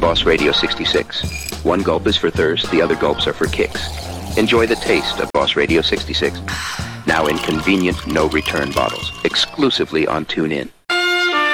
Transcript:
Boss Radio 66. One gulp is for thirst, the other gulps are for kicks. Enjoy the taste of Boss Radio 66. Now in convenient, no-return bottles, exclusively on TuneIn.